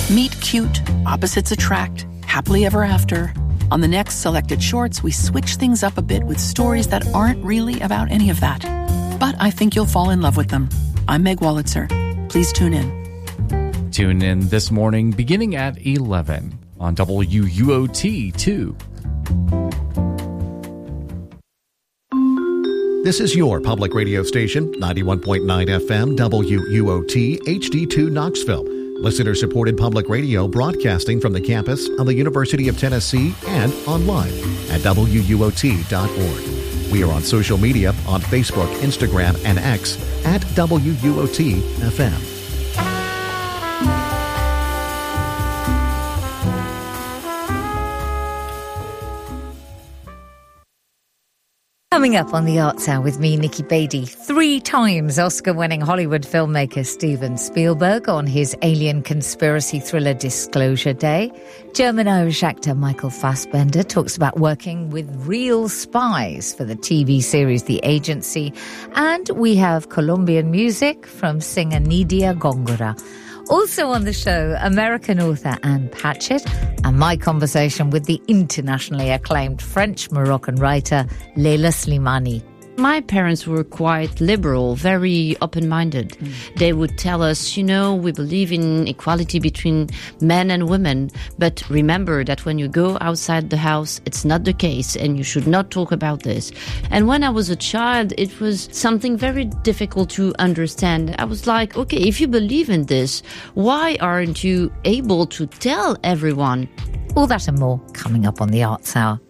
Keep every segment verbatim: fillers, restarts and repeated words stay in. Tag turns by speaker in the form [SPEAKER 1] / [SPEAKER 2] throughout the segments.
[SPEAKER 1] Meet cute, opposites attract, happily ever after. On the next selected shorts, we switch things up a bit with stories that aren't really about any of that. But I think you'll fall in love with them. I'm Meg Wolitzer. Please tune in.
[SPEAKER 2] Tune in this morning beginning at eleven on W U O T two.
[SPEAKER 3] This is your public radio station, ninety-one point nine F M, W U O T, H D two Knoxville. Listener-supported public radio broadcasting from the campus of the University of Tennessee and online at W U O T dot org. We are on social media on Facebook, Instagram, and X at W U O T F M.
[SPEAKER 4] Coming up on the Arts Hour with me, Nikki Beatty, three times Oscar-winning Hollywood filmmaker Steven Spielberg on his alien conspiracy thriller Disclosure Day. German-Irish actor Michael Fassbender talks about working with real spies for the T V series The Agency. And we have Colombian music from singer Nidia Góngora. Also on the show, American author Anne Patchett and my conversation with the internationally acclaimed French-Moroccan writer Leila Slimani.
[SPEAKER 5] My parents were quite liberal, very open-minded. Mm. They would tell us, you know, we believe in equality between men and women, but remember that when you go outside the house, it's not the case, and you should not talk about this. And when I was a child, it was something very difficult to understand. I was like, okay, if you believe in this, why aren't you able to tell everyone?
[SPEAKER 4] All that and more coming up on the Arts Hour.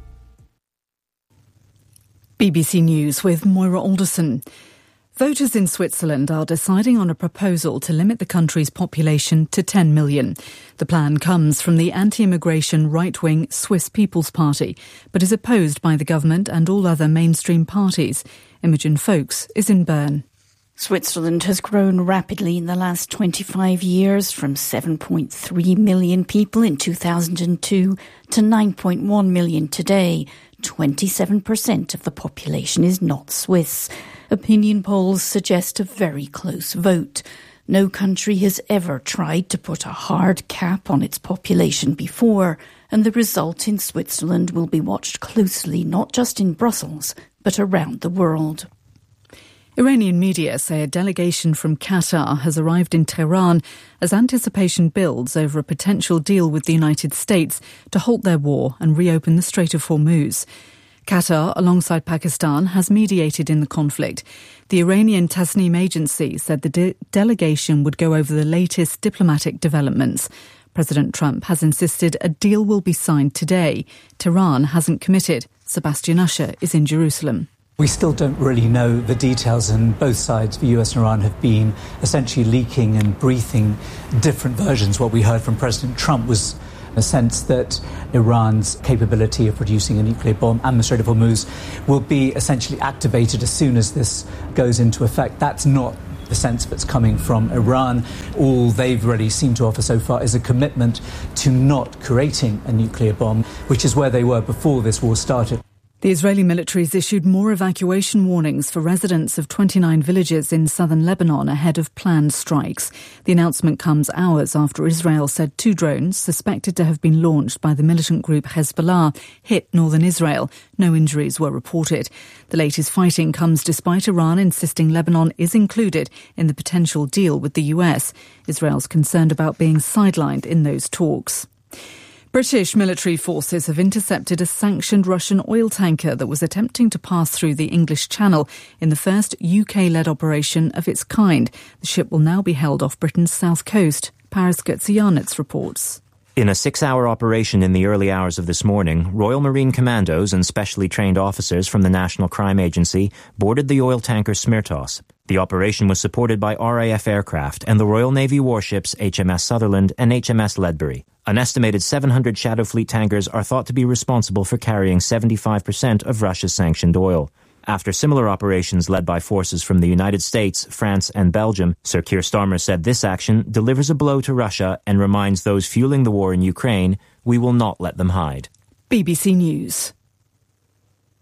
[SPEAKER 6] B B C News with Moira Alderson. Voters in Switzerland are deciding on a proposal to limit the country's population to ten million. The plan comes from the anti-immigration right-wing Swiss People's Party, but is opposed by the government and all other mainstream parties. Imogen Folks is in Bern.
[SPEAKER 7] Switzerland has grown rapidly in the last twenty-five years, from seven point three million people in two thousand two to nine point one million today. twenty-seven percent of the population is not Swiss. Opinion polls suggest a very close vote. No country has ever tried to put a hard cap on its population before, and the result in Switzerland will be watched closely, not just in Brussels, but around the world.
[SPEAKER 6] Iranian media say a delegation from Qatar has arrived in Tehran as anticipation builds over a potential deal with the United States to halt their war and reopen the Strait of Hormuz. Qatar, alongside Pakistan, has mediated in the conflict. The Iranian Tasnim agency said the de- delegation would go over the latest diplomatic developments. President Trump has insisted a deal will be signed today. Tehran hasn't committed. Sebastian Usher is in Jerusalem.
[SPEAKER 8] We still don't really know the details, and both sides, the U S and Iran, have been essentially leaking and breathing different versions. What we heard from President Trump was a sense that Iran's capability of producing a nuclear bomb and the Strait of Hormuz will be essentially activated as soon as this goes into effect. That's not the sense that's coming from Iran. All they've really seemed to offer so far is a commitment to not creating a nuclear bomb, which is where they were before this war started.
[SPEAKER 6] The Israeli military has issued more evacuation warnings for residents of twenty-nine villages in southern Lebanon ahead of planned strikes. The announcement comes hours after Israel said two drones, suspected to have been launched by the militant group Hezbollah, hit northern Israel. No injuries were reported. The latest fighting comes despite Iran insisting Lebanon is included in the potential deal with the U S. Israel's concerned about being sidelined in those talks. British military forces have intercepted a sanctioned Russian oil tanker that was attempting to pass through the English Channel in the first U K-led operation of its kind. The ship will now be held off Britain's south coast. Paris Gutzianitz reports.
[SPEAKER 9] In a six-hour operation in the early hours of this morning, Royal Marine Commandos and specially trained officers from the National Crime Agency boarded the oil tanker Smirtos. The operation was supported by R A F aircraft and the Royal Navy warships H M S Sutherland and H M S Ledbury. An estimated seven hundred Shadow Fleet tankers are thought to be responsible for carrying seventy-five percent of Russia's sanctioned oil. After similar operations led by forces from the United States, France and Belgium, Sir Keir Starmer said this action delivers a blow to Russia and reminds those fueling the war in Ukraine, we will not let them hide.
[SPEAKER 6] B B C News.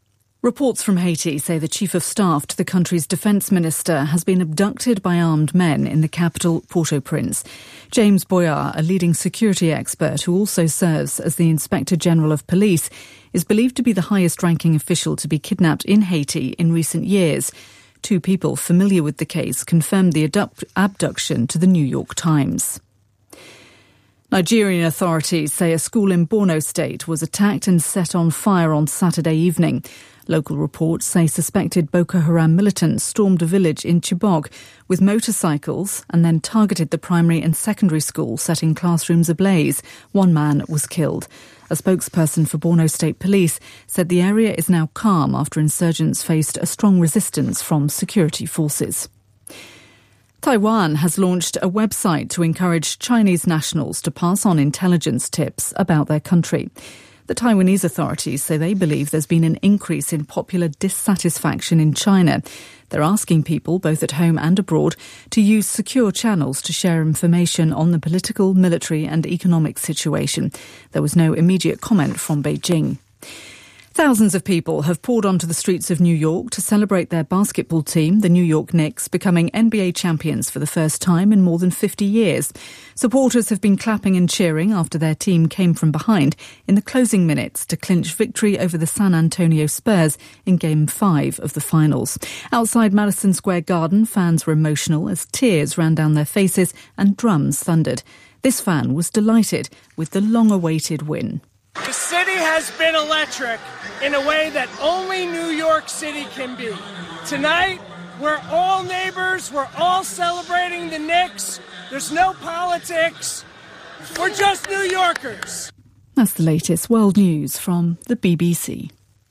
[SPEAKER 6] Reports from Haiti say the chief of staff to the country's defence minister has been abducted by armed men in the capital, Port-au-Prince. James Boyard, a leading security expert who also serves as the Inspector General of Police, is believed to be the highest-ranking official to be kidnapped in Haiti in recent years. Two people familiar with the case confirmed the abduct- abduction to the New York Times. Nigerian authorities say a school in Borno State was attacked and set on fire on Saturday evening. Local reports say suspected Boko Haram militants stormed a village in Chibok with motorcycles and then targeted the primary and secondary school, setting classrooms ablaze. One man was killed. A spokesperson for Borno State Police said the area is now calm after insurgents faced a strong resistance from security forces. Taiwan has launched a website to encourage Chinese nationals to pass on intelligence tips about their country. The Taiwanese authorities say they believe there's been an increase in popular dissatisfaction in China. They're asking people, both at home and abroad, to use secure channels to share information on the political, military and economic situation. There was no immediate comment from Beijing. Thousands of people have poured onto the streets of New York to celebrate their basketball team, the New York Knicks, becoming N B A champions for the first time in more than fifty years. Supporters have been clapping and cheering after their team came from behind in the closing minutes to clinch victory over the San Antonio Spurs in Game five of the finals. Outside Madison Square Garden, fans were emotional as tears ran down their faces and drums thundered. This fan was delighted with the long-awaited win.
[SPEAKER 10] The city has been electric in a way that only New York City can be. Tonight, we're all neighbors. We're all celebrating the Knicks. There's no politics. We're just New Yorkers.
[SPEAKER 6] That's the latest world news from the B B C.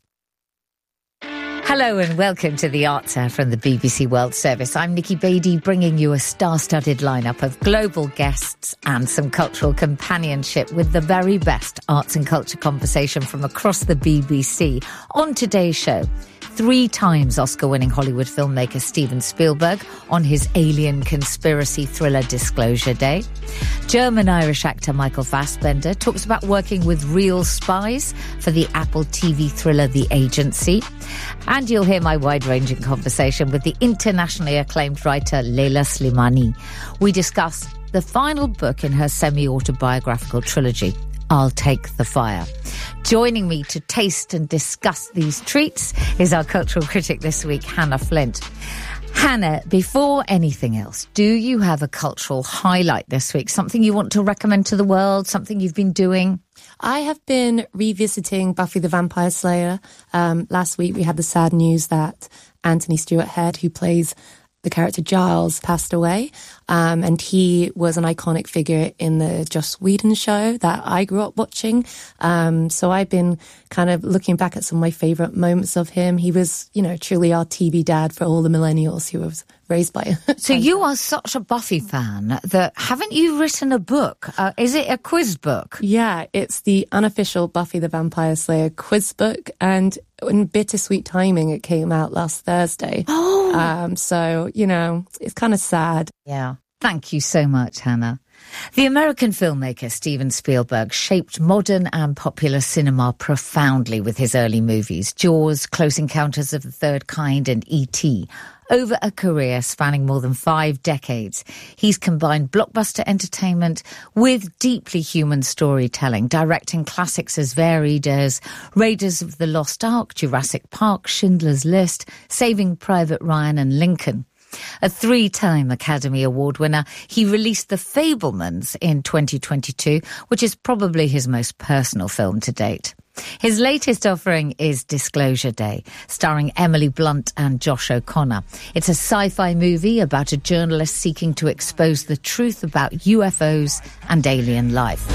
[SPEAKER 4] Hello and welcome to the Arts Hour from the B B C World Service. I'm Nikki Beattie, bringing you a star-studded lineup of global guests and some cultural companionship with the very best arts and culture conversation from across the B B C. On today's show, three times Oscar-winning Hollywood filmmaker Steven Spielberg on his alien conspiracy thriller Disclosure Day. German-Irish actor Michael Fassbender talks about working with real spies for the Apple T V thriller The Agency. And you'll hear my wide-ranging conversation with the internationally acclaimed writer Leila Slimani. We discuss the final book in her semi-autobiographical trilogy, I'll Take the Fire. Joining me to taste and discuss these treats is our cultural critic this week, Hannah Flint. Hannah, before anything else, do you have a cultural highlight this week? Something you want to recommend to the world? Something you've been doing?
[SPEAKER 11] I have been revisiting Buffy the Vampire Slayer. Um, last week we had the sad news that Anthony Stewart Head, who plays the character Giles, passed away. Um, and he was an iconic figure in the Joss Whedon show that I grew up watching. Um, so I've been kind of looking back at some of my favourite moments of him. He was, you know, truly our T V dad for all the millennials who was raised by him.
[SPEAKER 4] So you are such a Buffy fan that, haven't you written a book? Uh, is it a quiz book?
[SPEAKER 11] Yeah, it's the unofficial Buffy the Vampire Slayer quiz book. And in bittersweet timing, it came out last Thursday.
[SPEAKER 4] Oh!
[SPEAKER 11] Um, so, you know, it's kind of sad.
[SPEAKER 4] Yeah. Thank you so much, Hannah. The American filmmaker Steven Spielberg shaped modern and popular cinema profoundly with his early movies, Jaws, Close Encounters of the Third Kind and E T Over a career spanning more than five decades, he's combined blockbuster entertainment with deeply human storytelling, directing classics as varied as Raiders of the Lost Ark, Jurassic Park, Schindler's List, Saving Private Ryan and Lincoln. A three-time Academy Award winner, he released The Fabelmans in twenty twenty-two, which is probably his most personal film to date. His latest offering is Disclosure Day, starring Emily Blunt and Josh O'Connor. It's a sci-fi movie about a journalist seeking to expose the truth about U F Os and alien life.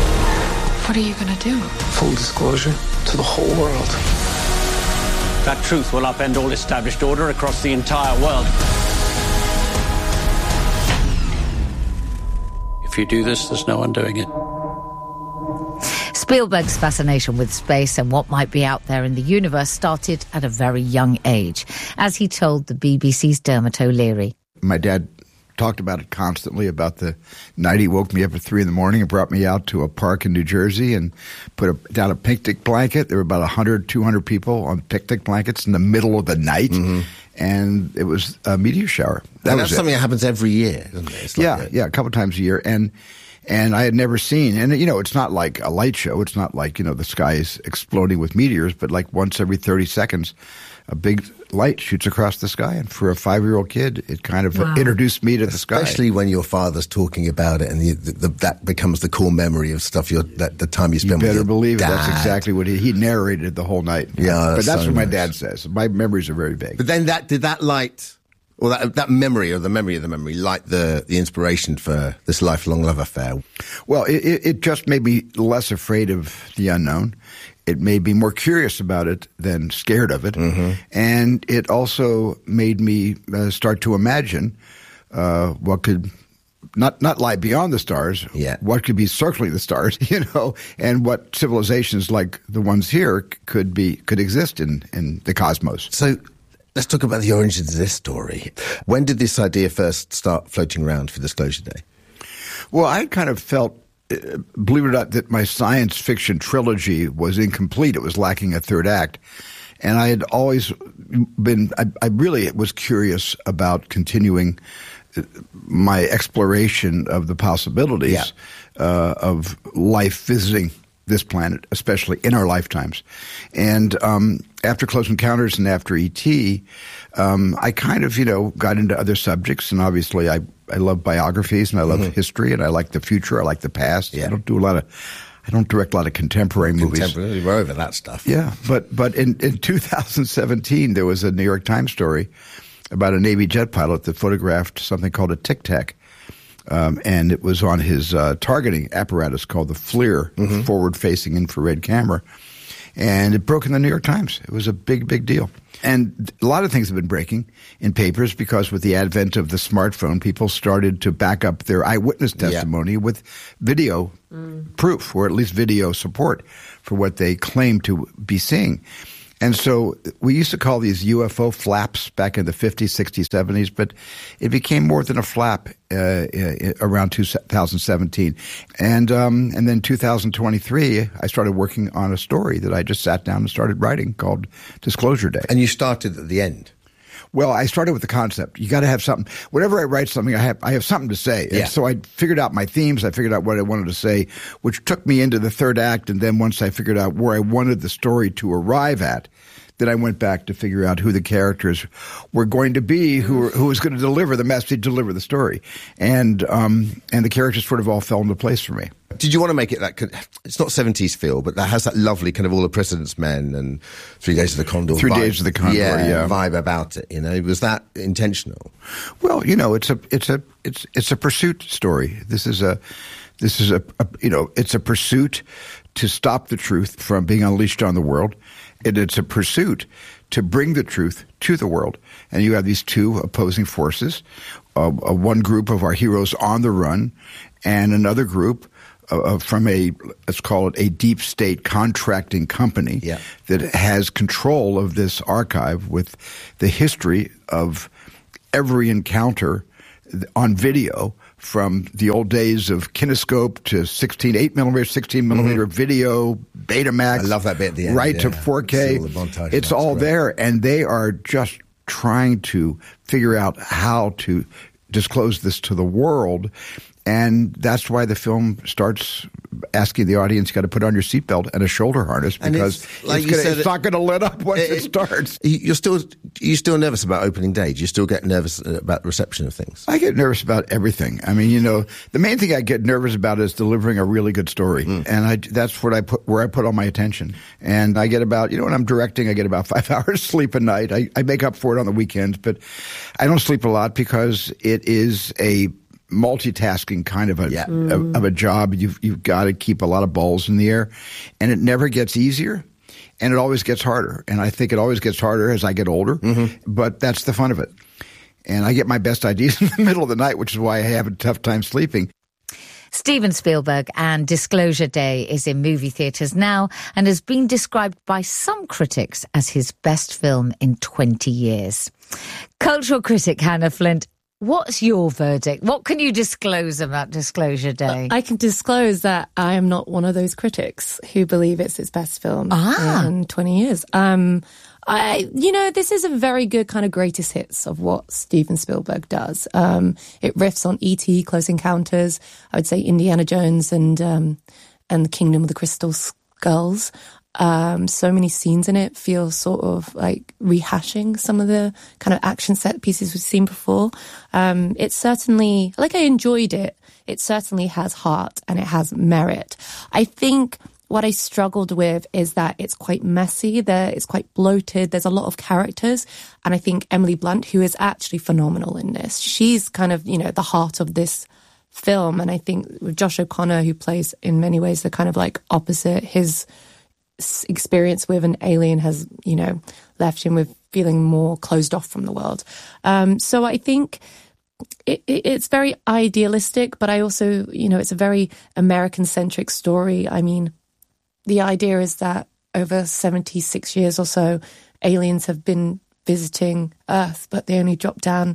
[SPEAKER 12] What are you going to do?
[SPEAKER 13] Full disclosure to the whole world.
[SPEAKER 14] That truth will upend all established order across the entire world. If you do this, there's no undoing it.
[SPEAKER 4] Spielberg's fascination with space and what might be out there in the universe started at a very young age, as he told the B B C's Dermot O'Leary.
[SPEAKER 15] My dad talked about it constantly, about the night he woke me up at three in the morning and brought me out to a park in New Jersey and put a, down a picnic blanket. There were about one hundred, two hundred people on picnic blankets in the middle of the night. Mm-hmm. And it was a meteor shower.
[SPEAKER 16] That and that's something that happens every year, isn't it? It's like
[SPEAKER 15] yeah, a, yeah, a couple times a year. And and I had never seen, and you know, it's not like a light show. It's not like, you know, the sky is exploding with meteors, but like once every thirty seconds, a big light shoots across the sky. And for a five-year-old kid, it kind of wow. introduced me to the sky.
[SPEAKER 16] Especially when your father's talking about it and the, the, the, that becomes the core memory of stuff, you're, that, the time you spend
[SPEAKER 15] you
[SPEAKER 16] with your
[SPEAKER 15] better believe
[SPEAKER 16] dad.
[SPEAKER 15] it. That's exactly what he, he narrated the whole night.
[SPEAKER 16] Yeah,
[SPEAKER 15] But that's,
[SPEAKER 16] that's so
[SPEAKER 15] what my
[SPEAKER 16] nice.
[SPEAKER 15] dad says. My memories are very vague.
[SPEAKER 16] But then that did that light, or that, that memory, or the memory of the memory, light the, the inspiration for this lifelong love affair?
[SPEAKER 15] Well, it, it just made me less afraid of the unknown. It made me more curious about it than scared of it. Mm-hmm. And it also made me uh, start to imagine uh, what could not not lie beyond the stars,
[SPEAKER 16] yeah.
[SPEAKER 15] what could be circling the stars, you know, and what civilizations like the ones here could be could exist in, in the cosmos.
[SPEAKER 16] So let's talk about the origins of this story. When did this idea first start floating around for Disclosure Day?
[SPEAKER 15] Well, I kind of felt, believe it or not, that my science fiction trilogy was incomplete. It was lacking a third act. And I had always been, I, I really was curious about continuing my exploration of the possibilities yeah. uh, of life visiting this planet, especially in our lifetimes. And um, after Close Encounters and after E T, um, I kind of, you know, got into other subjects. And obviously I, I love biographies and I love mm-hmm. history and I like the future. I like the past. Yeah. I don't do a lot of, I don't direct a lot of contemporary,
[SPEAKER 16] contemporary
[SPEAKER 15] movies.
[SPEAKER 16] We're over that stuff.
[SPEAKER 15] Yeah. But, but in, in two thousand seventeen, there was a New York Times story about a Navy jet pilot that photographed something called a Tic Tac. Um, and it was on his uh, targeting apparatus called the FLIR, mm-hmm. forward-facing infrared camera. And it broke in the New York Times. It was a big, big deal. And a lot of things have been breaking in papers because with the advent of the smartphone, people started to back up their eyewitness testimony yeah. with video mm. proof, or at least video support for what they claim to be seeing. And so we used to call these U F O flaps back in the fifties, sixties, seventies, but it became more than a flap uh, around two thousand seventeen. And um, and then two thousand twenty-three, I started working on a story that I just sat down and started writing called Disclosure Day.
[SPEAKER 16] And you started at the end?
[SPEAKER 15] Well, I started with the concept. You got to have something. Whenever I write something, I have I have something to say. Yeah. And so I figured out my themes. I figured out what I wanted to say, which took me into the third act. And then once I figured out where I wanted the story to arrive at, then I went back to figure out who the characters were going to be, who were, who was going to deliver the message, deliver the story. And um, and the characters sort of all fell into place for me.
[SPEAKER 16] Did you want to make it that, it's not seventies feel, but that has that lovely kind of All the President's Men and Three Days of the Condor
[SPEAKER 15] Three
[SPEAKER 16] vibe.
[SPEAKER 15] Days of the Condor, yeah, yeah.
[SPEAKER 16] vibe about it, you know? Was that intentional?
[SPEAKER 15] Well, you know, it's a, it's a, it's, it's a pursuit story. This is a, this is a, a, you know, it's a pursuit to stop the truth from being unleashed on the world. And it's a pursuit to bring the truth to the world. And you have these two opposing forces, uh, uh, one group of our heroes on the run and another group Uh, from a, let's call it a deep state contracting company
[SPEAKER 16] yeah.
[SPEAKER 15] that has control of this archive with the history of every encounter on video from the old days of kinescope to sixteen, eight millimeter, sixteen millimeter mm-hmm. video, Betamax.
[SPEAKER 16] I love that bit at the end.
[SPEAKER 15] Right
[SPEAKER 16] yeah.
[SPEAKER 15] to four K.
[SPEAKER 16] It's all, the
[SPEAKER 15] it's all there, and they are just trying to figure out how to disclose this to the world. And that's why the film starts asking the audience, you got to put on your seatbelt and a shoulder harness because it's, like it's, gonna, it's not going to let up once it, it starts.
[SPEAKER 16] You're still you're still nervous about opening day. Do you still get nervous about the reception of things?
[SPEAKER 15] I get nervous about everything. I mean, you know, the main thing I get nervous about is delivering a really good story, mm. and I, that's what I put where I put all my attention. And I get about, you know, when I'm directing, I get about five hours sleep a night. I, I make up for it on the weekends, but I don't sleep a lot because it is a multitasking kind of a,
[SPEAKER 16] yeah.
[SPEAKER 15] mm. of, of a job. You've, you've got to keep a lot of balls in the air, and it never gets easier, and it always gets harder. And I think it always gets harder as I get older, mm-hmm. but that's the fun of it. And I get my best ideas in the middle of the night, which is why I have a tough time sleeping.
[SPEAKER 4] Steven Spielberg and Disclosure Day is in movie theatres now and has been described by some critics as his best film in twenty years. Cultural critic Hannah Flint What's your verdict? What can you disclose about Disclosure Day?
[SPEAKER 11] I can disclose that I am not one of those critics who believe it's its best film
[SPEAKER 4] ah.
[SPEAKER 11] in twenty years. Um, I, you know, this is a very good kind of greatest hits of what Steven Spielberg does. Um, it riffs on E T, Close Encounters, I would say Indiana Jones and um, and the Kingdom of the Crystal Skulls. Um, so many scenes in it feel sort of like rehashing some of the kind of action set pieces we've seen before. Um, it's certainly, like I enjoyed it, it certainly has heart and it has merit. I think what I struggled with is that it's quite messy, there, it's quite bloated, there's a lot of characters, and I think Emily Blunt, who is actually phenomenal in this, she's kind of, you know, the heart of this film, and I think with Josh O'Connor, who plays in many ways the kind of like opposite, his experience with an alien has, you know, left him with feeling more closed off from the world. Um, so I think it, it, it's very idealistic, but I also, you know, it's a very American-centric story. I mean, the idea is that over seventy-six years or so, aliens have been visiting Earth, but they only dropped down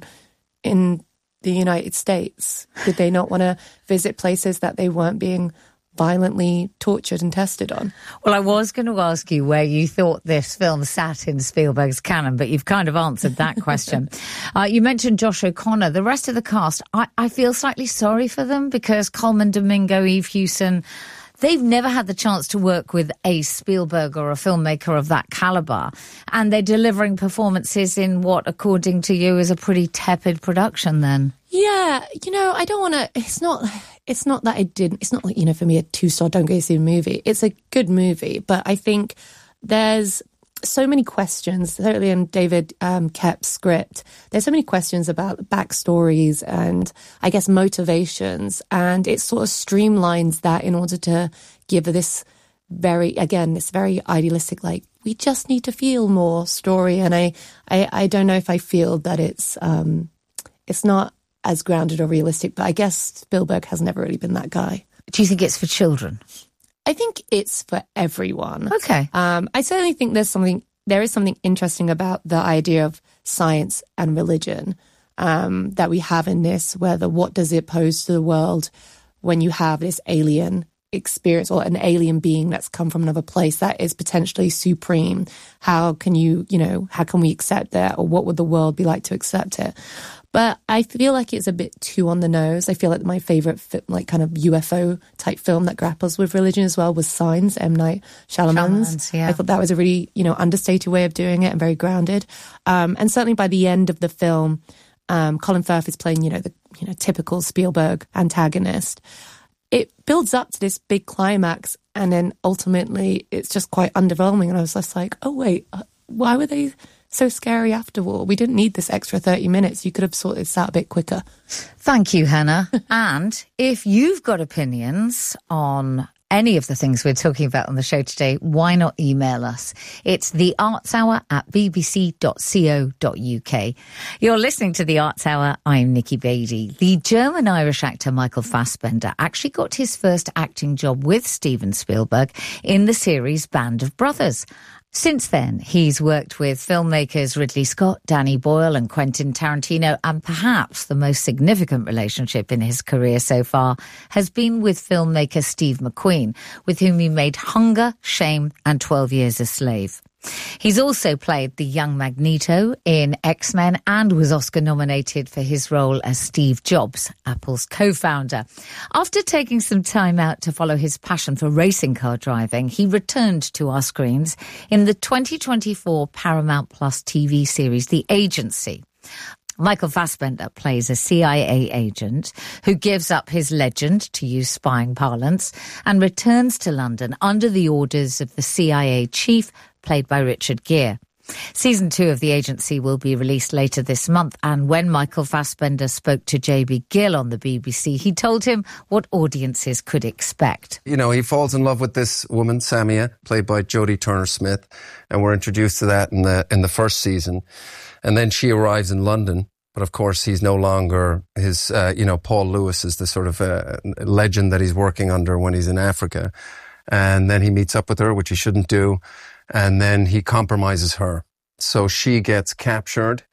[SPEAKER 11] in the United States. Did they not want to visit places that they weren't being violently tortured and tested on?
[SPEAKER 4] Well, I was going to ask you where you thought this film sat in Spielberg's canon, but you've kind of answered that question. uh, you mentioned Josh O'Connor. The rest of the cast, I, I feel slightly sorry for them because Coleman Domingo, Eve Hewson, they've never had the chance to work with a Spielberg or a filmmaker of that caliber, and they're delivering performances in what, according to you, is a pretty tepid production then.
[SPEAKER 11] Yeah, you know, I don't want to, it's not, it's not that I didn't, it's not like, you know, for me, a two-star don't go see a movie. It's a good movie, but I think there's so many questions, certainly in David um, Koepp's script, there's so many questions about backstories and I guess motivations, and it sort of streamlines that in order to give this very, again, this very idealistic, like, we just need to feel more story, and I, I, I don't know if I feel that it's, um, it's not as grounded or realistic, but I guess Spielberg has never really been that guy.
[SPEAKER 4] Do you think it's for children?
[SPEAKER 11] I think it's for everyone.
[SPEAKER 4] Okay.
[SPEAKER 11] Um, I certainly think there's something, there is something interesting about the idea of science and religion um, that we have in this, whether what does it pose to the world when you have this alien experience or an alien being that's come from another place that is potentially supreme. How can you, you know, how can we accept that, or what would the world be like to accept it? But I feel like it's a bit too on the nose. I feel like my favourite, like kind of U F O type film that grapples with religion as well was Signs, M. Night Shyamalan's.
[SPEAKER 4] Shyamalan's, yeah.
[SPEAKER 11] I thought that was a really, you know, understated way of doing it and very grounded. Um, and certainly by the end of the film, um, Colin Firth is playing, you know, the you know typical Spielberg antagonist. It builds up to this big climax, and then ultimately it's just quite underwhelming. And I was just like, oh wait, why were they so scary after all? We didn't need this extra thirty minutes. You could have sorted this out a bit quicker.
[SPEAKER 4] Thank you, Hannah. And if you've got opinions on any of the things we're talking about on the show today, why not email us? It's the arts hour at b b c dot co dot u k. You're listening to The Arts Hour. I'm Nikki Beattie. The German-Irish actor Michael Fassbender actually got his first acting job with Steven Spielberg in the series Band of Brothers. Since then, he's worked with filmmakers Ridley Scott, Danny Boyle and Quentin Tarantino, and perhaps the most significant relationship in his career so far has been with filmmaker Steve McQueen, with whom he made Hunger, Shame and twelve Years a Slave. He's also played the young Magneto in X-Men and was Oscar-nominated for his role as Steve Jobs, Apple's co-founder. After taking some time out to follow his passion for racing car driving, he returned to our screens in the twenty twenty-four Paramount Plus T V series The Agency. Michael Fassbender plays a C I A agent who gives up his legend, to use spying parlance, and returns to London under the orders of the C I A chief, played by Richard Gere. Season two of The Agency will be released later this month, and when Michael Fassbender spoke to J B Gill on the B B C, he told him what audiences could expect.
[SPEAKER 17] You know, he falls in love with this woman, Samia, played by Jodie Turner-Smith, and we're introduced to that in the in the first season. And then she arrives in London, but of course he's no longer his, uh, you know, Paul Lewis is the sort of uh, legend that he's working under when he's in Africa. And then he meets up with her, which he shouldn't do. And then he compromises her. So she gets captured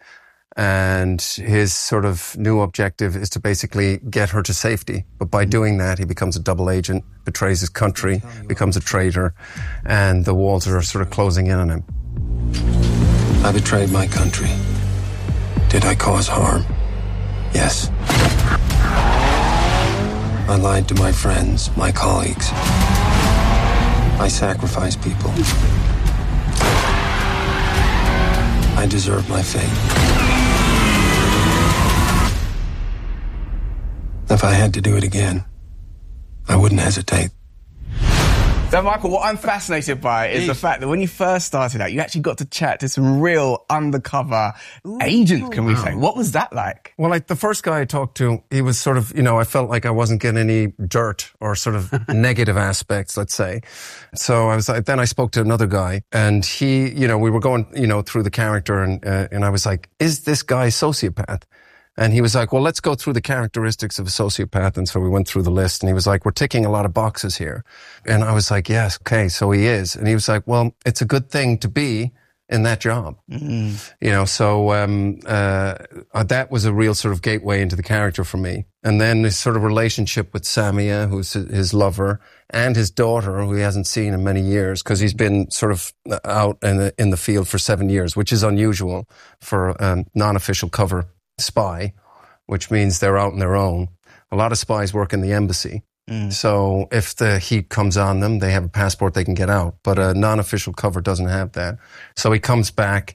[SPEAKER 17] And his sort of new objective is to basically get her to safety. But by doing that, he becomes a double agent, betrays his country, becomes a traitor, and the walls are sort of closing in on him.
[SPEAKER 13] I betrayed my country. Did I cause harm? Yes. I lied to my friends, my colleagues. I sacrificed people. I deserve my fate. If I had to do it again, I wouldn't hesitate.
[SPEAKER 18] So, Michael, what I'm fascinated by is the fact that when you first started out, you actually got to chat to some real undercover agents, can we say? What was that like?
[SPEAKER 17] Well, like the first guy I talked to, he was sort of, you know, I felt like I wasn't getting any dirt or sort of negative aspects, let's say. So I was like, then I spoke to another guy, and he, you know, we were going, you know, through the character, and uh, and I was like, is this guy a sociopath? And he was like, well, let's go through the characteristics of a sociopath. And so we went through the list, and he was like, we're ticking a lot of boxes here. And I was like, yes, okay, so he is. And he was like, well, it's a good thing to be in that job. Mm-hmm. You know, so um uh that was a real sort of gateway into the character for me. And then his sort of relationship with Samia, who's his lover, and his daughter, who he hasn't seen in many years, because he's been sort of out in the, in the field for seven years, which is unusual for a non-official cover spy, which means they're out on their own. A lot of spies work in the embassy. Mm. So if the heat comes on them, they have a passport, they can get out. But a non-official cover doesn't have that. So he comes back,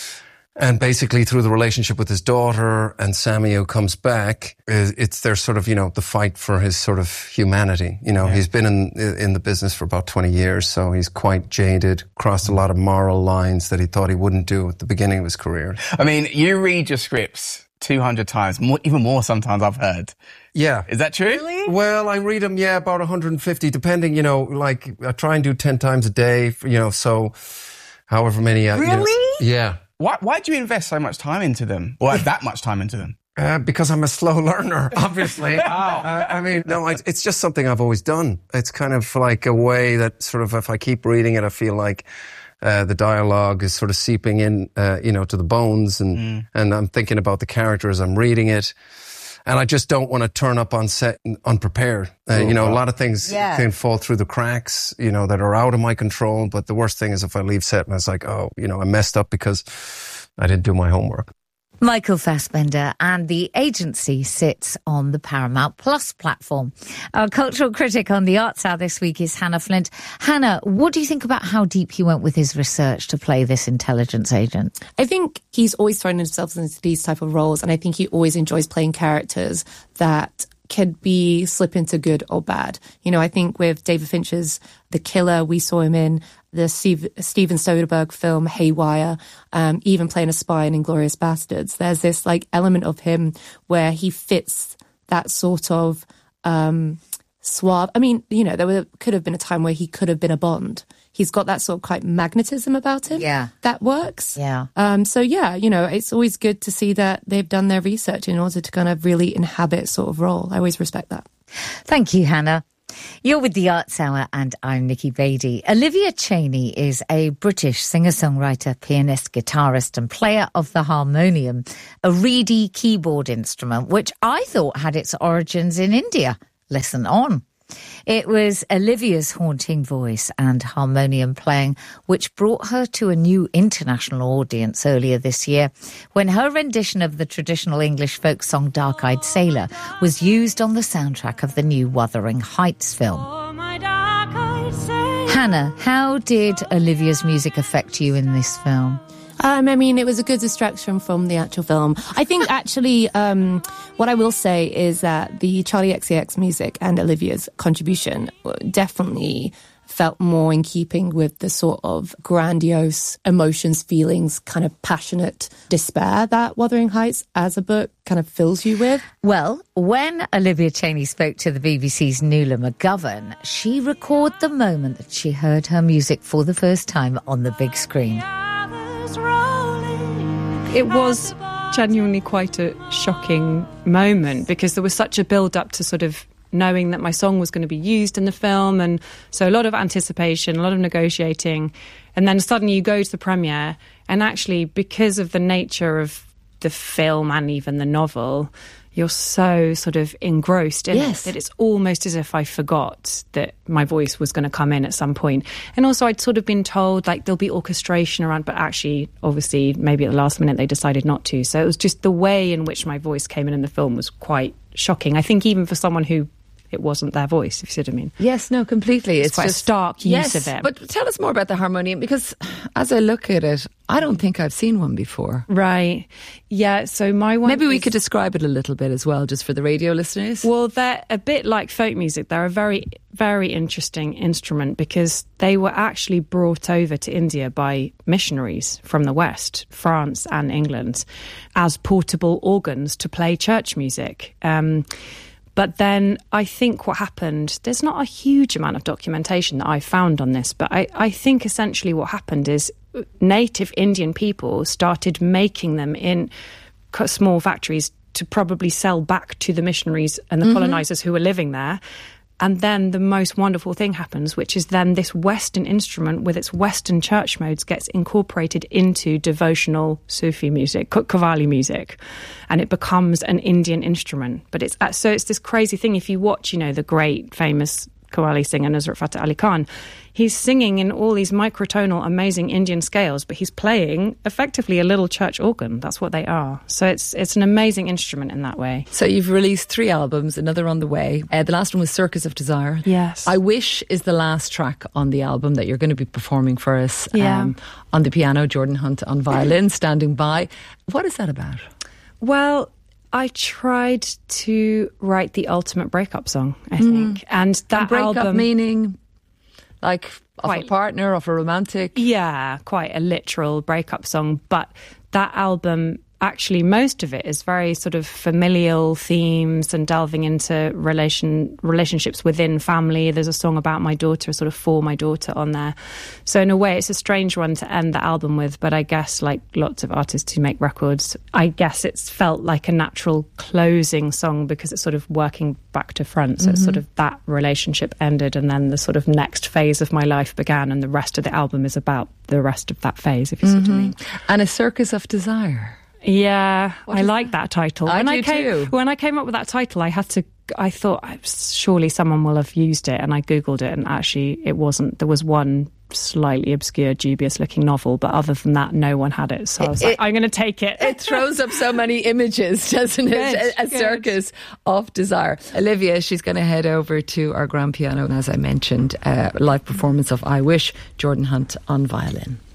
[SPEAKER 17] and basically through the relationship with his daughter and Sammy, who comes back, it's their sort of, you know, the fight for his sort of humanity. You know, yeah. He's been in in the business for about twenty years, so he's quite jaded, crossed a lot of moral lines that he thought he wouldn't do at the beginning of his career.
[SPEAKER 18] I mean, you read your scripts two hundred times, more, even more sometimes, I've heard.
[SPEAKER 17] Yeah.
[SPEAKER 18] Is that true?
[SPEAKER 17] Really? Well, I read them, yeah, about one hundred fifty, depending, you know, like, I try and do ten times a day, you know, so however many. Uh,
[SPEAKER 18] really?
[SPEAKER 17] You know, yeah.
[SPEAKER 18] Why, why do you invest so much time into them? Or that much time into them?
[SPEAKER 17] Uh, because I'm a slow learner, obviously. Wow. uh, I mean, no, it's just something I've always done. It's kind of like a way that sort of, if I keep reading it, I feel like Uh, the dialogue is sort of seeping in, uh, you know, to the bones, and, mm. and I'm thinking about the character as I'm reading it. And I just don't want to turn up on set unprepared. Uh, oh, you know, wow. A lot of things yeah. can fall through the cracks, you know, that are out of my control. But the worst thing is if I leave set and it's like, oh, you know, I messed up because I didn't do my homework.
[SPEAKER 4] Michael Fassbender, and The Agency sits on the Paramount Plus platform. Our cultural critic on the Arts Hour this week is Hannah Flint. Hannah, what do you think about how deep he went with his research to play this intelligence agent?
[SPEAKER 11] I think he's always thrown himself into these type of roles, and I think he always enjoys playing characters that could be slip into good or bad. You know, I think with David Fincher's The Killer, we saw him in the Steve, Steven Soderbergh film Haywire, um, even playing a spy in Inglourious Bastards. There's this like element of him where he fits that sort of um, suave. I mean, you know, there were, could have been a time where he could have been a Bond. He's got that sort of quite magnetism about him.
[SPEAKER 4] Yeah.
[SPEAKER 11] That works.
[SPEAKER 4] Yeah.
[SPEAKER 11] Um, so, yeah, you know, it's always good to see that they've done their research in order to kind of really inhabit sort of role. I always respect that.
[SPEAKER 4] Thank you, Hannah. You're with the Arts Hour, and I'm Nikki Beattie. Olivia Cheney is a British singer-songwriter, pianist, guitarist and player of the harmonium, a reedy keyboard instrument which I thought had its origins in India. Listen on. It was Olivia's haunting voice and harmonium playing which brought her to a new international audience earlier this year when her rendition of the traditional English folk song Dark-Eyed Sailor was used on the soundtrack of the new Wuthering Heights film. Hannah, how did Olivia's music affect you in this film?
[SPEAKER 11] Um, I mean, it was a good distraction from the actual film. I think actually, um, what I will say is that the Charlie X C X music and Olivia's contribution definitely felt more in keeping with the sort of grandiose emotions, feelings, kind of passionate despair that Wuthering Heights as a book kind of fills you with.
[SPEAKER 4] Well, when Olivia Cheney spoke to the B B C's Nuala McGovern, she recorded the moment that she heard her music for the first time on the big screen.
[SPEAKER 19] It was genuinely quite a shocking moment because there was such a build-up to sort of knowing that my song was going to be used in the film, and so a lot of anticipation, a lot of negotiating, and then suddenly you go to the premiere, and actually because of the nature of the film and even the novel, you're so sort of engrossed in
[SPEAKER 4] yes.
[SPEAKER 19] it that it's almost as if I forgot that my voice was going to come in at some point. And also I'd sort of been told like there'll be orchestration around, but actually obviously maybe at the last minute they decided not to. So it was just the way in which my voice came in in the film was quite shocking. I think even for someone who it wasn't their voice, if you see what I mean.
[SPEAKER 4] Yes, no, completely.
[SPEAKER 19] It's,
[SPEAKER 4] it's
[SPEAKER 19] quite
[SPEAKER 4] just
[SPEAKER 19] a stark use
[SPEAKER 4] yes,
[SPEAKER 19] of it.
[SPEAKER 4] But tell us more about the harmonium, because as I look at it, I don't think I've seen one before.
[SPEAKER 19] Right. Yeah, so my one...
[SPEAKER 4] Maybe we
[SPEAKER 19] is,
[SPEAKER 4] could describe it a little bit as well, just for the radio listeners.
[SPEAKER 19] Well, they're a bit like folk music. They're a very, very interesting instrument because they were actually brought over to India by missionaries from the West, France and England, as portable organs to play church music. Um But then I think what happened, there's not a huge amount of documentation that I found on this, but I, I think essentially what happened is native Indian people started making them in small factories to probably sell back to the missionaries and the mm-hmm. colonizers who were living there. And then the most wonderful thing happens, which is then this Western instrument with its Western church modes gets incorporated into devotional Sufi music, Qawwali music, and it becomes an Indian instrument. But it's so it's this crazy thing. If you watch, you know, the great famous Qawwali singer Nusrat Fateh Ali Khan, he's singing in all these microtonal, amazing Indian scales, but he's playing effectively a little church organ. That's what they are. So it's it's an amazing instrument in that way.
[SPEAKER 4] So you've released three albums, another on the way. Uh, the last one was Circus of Desire.
[SPEAKER 19] Yes.
[SPEAKER 4] I Wish is the last track on the album that you're going to be performing for us.
[SPEAKER 19] Yeah.
[SPEAKER 4] Um, on the piano, Jordan Hunt on violin, standing by. What is that about?
[SPEAKER 19] Well, I tried to write the ultimate breakup song, I think. Mm. And that
[SPEAKER 4] and breakup
[SPEAKER 19] album...
[SPEAKER 4] meaning... Like
[SPEAKER 19] quite,
[SPEAKER 4] of a partner, of a romantic?
[SPEAKER 19] Yeah, quite a literal breakup song. But that album, actually, most of it is very sort of familial themes and delving into relation relationships within family. There's a song about my daughter, sort of for my daughter on there. So in a way, it's a strange one to end the album with. But I guess, like lots of artists who make records, I guess it's felt like a natural closing song because it's sort of working back to front. So mm-hmm. it's sort of that relationship ended and then the sort of next phase of my life began, and the rest of the album is about the rest of that phase, if you mm-hmm. see what I mean.
[SPEAKER 4] And A Circus of Desire.
[SPEAKER 19] Yeah, what I like that, that title.
[SPEAKER 4] I
[SPEAKER 19] when
[SPEAKER 4] do
[SPEAKER 19] I came,
[SPEAKER 4] too.
[SPEAKER 19] When I came up with that title, I had to. I thought surely someone will have used it, and I googled it, and actually it wasn't. There was one slightly obscure, dubious-looking novel, but other than that, no one had it. So I was it, like, I'm going to take it.
[SPEAKER 4] It throws up so many images, doesn't it?
[SPEAKER 19] Good,
[SPEAKER 4] a, a
[SPEAKER 19] good.
[SPEAKER 4] Circus of Desire. Olivia, she's going to head over to our grand piano, and as I mentioned, uh, live performance of I Wish, Jordan Hunt on violin.